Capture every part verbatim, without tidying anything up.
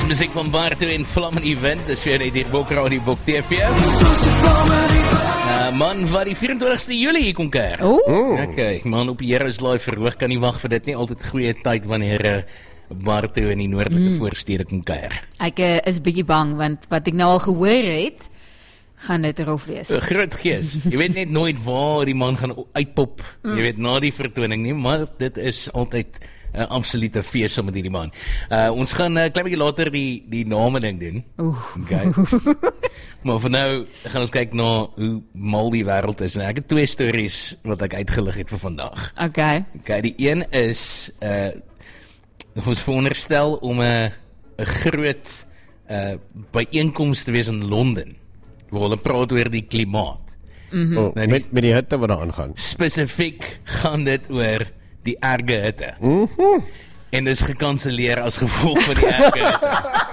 musiek van Barto en Vlam in die Wind. Dis weer net hier Bok Radio Bok T V. Uh, man, wat die vyf-en-twintigste Julie hier kom keer. Oeh. Okay, man, op die Heroes Live verhoog kan nie wag vir dit nie. Altyd goeie tyd wanneer uh, Barto in die noordelike mm. voorstede kom keer. Ek uh, is bietjie bang, want wat ek nou al gehoor het, gaan dit rof wees. Uh, groot gees. Jy weet net nooit waar die man gaan uitpop. Mm. Jy weet na die vertoning nie, maar dit is altyd 'n uh, absolute fees saam met hierdie man. Uh, ons gaan 'n uh, klein bietjie later die die name ding doen. Oeh. Okay. Maar vir nou gaan ons kyk na hoe mal die wêreld is. En ek het twee stories wat ek uitgelig het vir vandag. Okay. Okay, die een is uh ons veronderstel om 'n 'n groot uh byeenkoms te wees in Londen waar hulle praat oor die klimaat. Mm-hmm. oh, nou, met met die hitte wat daar aangaan. Spesifiek gaan dit oor die erge hitte. Mm-hmm. En dis gekanselleer as gevolg van die erge hitte.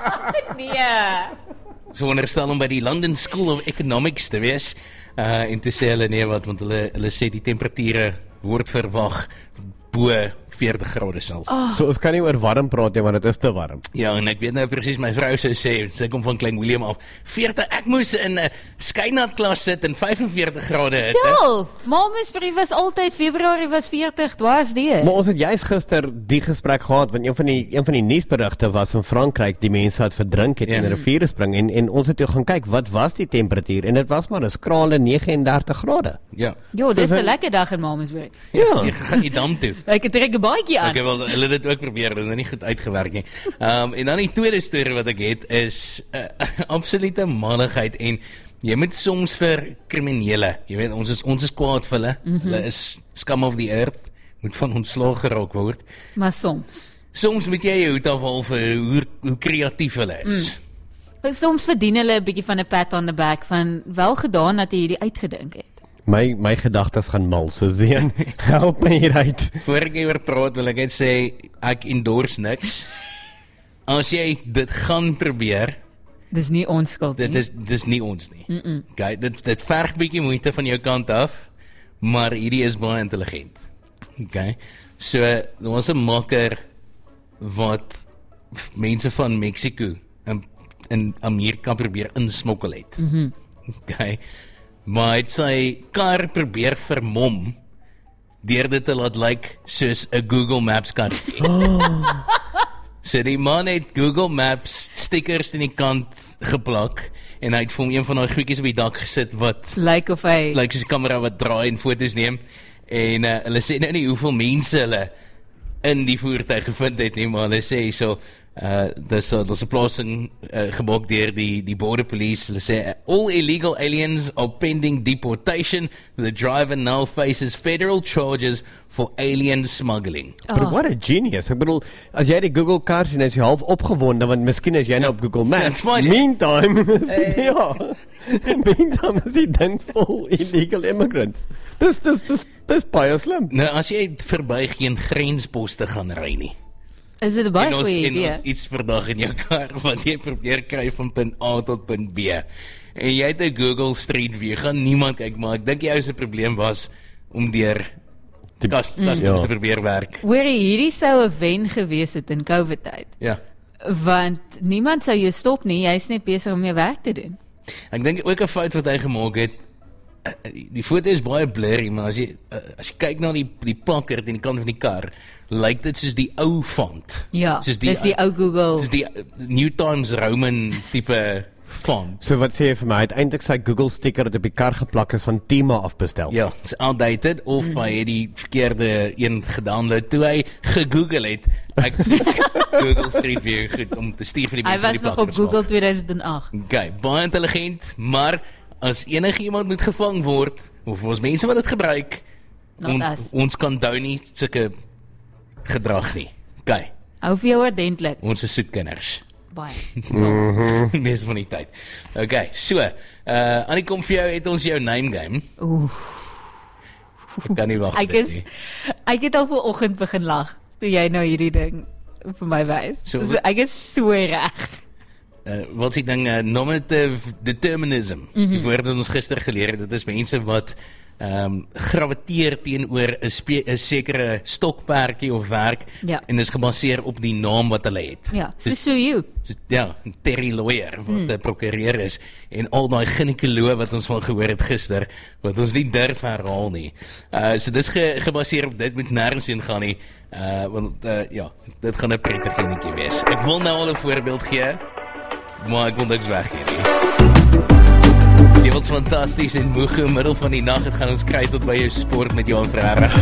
Nee. So onderstel om by die London School of Economics te wees. Uh, en te sê hulle nee wat, want hulle, hulle sê die temperature word verwag bo veertig grade selfs. Oh. So ons kan nie oor warm praat nie, want dit is te warm. Ja, en ek weet nou presies, my vrou sou sê, sy kom van Klein Willem af, veertig, ek moes in 'n skynat klas sit in vyf-en-veertig grade hitte. Self, Mamasbrief was altyd, Februarie was veertig, dwaas die. Maar ons het juist gister die gesprek gehad, want een van die een van die nuusberigte was in Frankryk, die mense het verdrink het Ja. in 'n rivier spring, en en ons het toe gaan kyk, wat was die temperatuur, en dit was maar 'n skrale neges en dertig grade. Ja. Jo, dis So 'n sy- lekker dag in Mamasbrief. Ja. Jy gaan die dam toe. Ek trek 'n baadjie aan. Ek wil hulle dit ook probeer, dit is nie goed uitgewerk nie. Um, en dan die tweede storie wat ek het is uh, absolute manigheid en jy moet soms vir kriminele, jy weet ons is ons is kwaad vir hulle. Mm-hmm. Hulle is scum of the earth, moet van ontslaag geraak word. Maar soms. Soms moet jy jou hoed afhaal vir hoe hoe kreatief hulle is. Mm. Soms verdien hulle 'n bietjie van 'n pat on the back van wel gedaan dat jy hierdie uitgedink het. My my gedagtes gaan mal, so Zeen, help my hieruit. Voor ek hieroor praat, wil ek net sê ek endorse niks. As jy dit gaan probeer, Dis nie ons skuld nie. dit is dis nie ons nie. Mm -mm. Okay, dit dit verg bietjie moeite van jou kant af, maar hierdie is baie intelligent. Okay. So, daar was 'n makker wat mense van Mexico in in Amerika probeer insmokkel het. Mhm. Okay. Maar hy het sy kar probeer vermom deur dit te laat lyk soos 'n Google Maps kaartjie. Oh. So die man het Google Maps stickers in die kant geplak en hy het vir hom een van daai goedjies op die dak gesit wat Lyk of hy lyk soos 'n kamera wat draai en foto's neem. En uh, hulle sê nou nie hoeveel mense hulle in die voertuig gevind het nie, maar hulle sê so uh dis uh, dis 'n plasing uh, gemaak deur die die border police. Hulle sê all illegal aliens are pending deportation. The driver now faces federal charges for alien smuggling. But what a genius. Ek bedoel, as jy die Google kaart sien, is jy half opgewonde, want miskien is jy nou op Google Maps. That's fine. Meantime, ja. Meantime is die ding vol illegal immigrants. Dis dis dis dis baie slim. Nou as jy verby geen grensposte gaan ry nie. Is dit 'n baie En ons goeie en idee? iets vandag in jou kar wat jy probeer kry van punt A tot punt B. En jy het 'n Google Street View, gaan niemand kyk, maar ek dink jou se probleem was om deur die kast customs ja. te probeer werk. Hoorie, hierdie sou 'n wen gewees het in COVID tyd. Ja. Want niemand sou jou stop nie, jy's net besig om jou werk te doen. Ek dink ook 'n fout wat hy gemaak het. Die foto is baie blurry, maar as jy as jy kyk na die die plakkerd aan die kant van die kar, lyk dit soos die ou font. Ja, soos die, dis die ou Google. Soos die New Times Roman tipe font. So wat sê jy vir my? Hy het eintlik sy Google sticker wat op die kar geplak is van Tima afbestel. Ja, is outdated of mm. hy het die verkeerde een gedownload toe hy gegoogel het. Ek sê Google Street View goed om te stuur vir die Hy mense was die nog plek op Google tweeduisend agt. Okay, baie intelligent, maar as enige iemand moet gevang word, of ons mense wat dit gebruik, Not on, us. ons kan dou nie sulke gedrag nie. Okay, Hou vir jou ordentlik. ons is soetkinders. Baie. Soms. Meeste van die tyd. Okay, so, uh, Annie, kom vir jou, het ons jou name game. Oeh. Ek kan nie wag Ek vir dit is nie. ek het al vanoggend begin lag toe jy nou hierdie ding vir my wys. So- So, ek is so reg. Uh, wat is die ding, uh, nominative determinism, mm-hmm. die woord wat ons gister geleer het, dit is mense wat um, graviteer teenoor 'n spe- 'n sekere stokperdjie of werk Ja. en is gebaseer op die naam wat hulle het. Ja, so sue you. So, ja, Terry Lawyer wat 'n hmm. prokureur is en al daai ginekoloog wat ons van gehoor het gister wat ons nie durf herhaal nie. Uh so dis ge, gebaseer op dit, moet nêrens heen gaan nie. Uh want uh, ja, dit gaan 'n prettige enetjie wees. Ek wil nou al 'n voorbeeld gee, maar ek wil niks weggee nie. Jy was fantasties en moeg in die middel van die nag, het gaan ons kry tot by jou sport met Johan Ferreira.